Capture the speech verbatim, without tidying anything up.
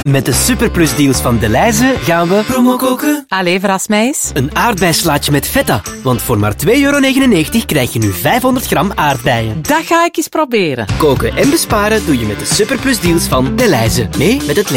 Met de Superplus deals van Delhaize gaan we promo koken. Allee, verras mij eens. Een aardbeislaatje met feta. Want voor maar twee euro negenennegentig krijg je nu vijfhonderd gram aardbeien. Dat ga ik eens proberen. Koken en besparen doe je met de Superplus deals van Delhaize. Mee met het